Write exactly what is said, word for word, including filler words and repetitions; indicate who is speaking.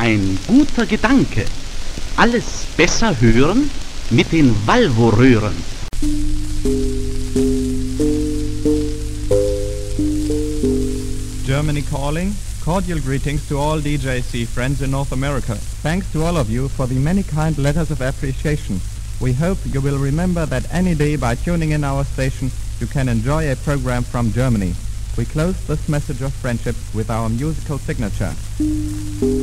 Speaker 1: ein guter Gedanke. Alles besser hören mit den Valvoröhren.
Speaker 2: Germany calling. Cordial greetings to all D J C friends in North America. Thanks to all of you for the many kind letters of appreciation. We hope you will remember that any day by tuning in our station you can enjoy a program from Germany. We close this message of friendship with our musical signature.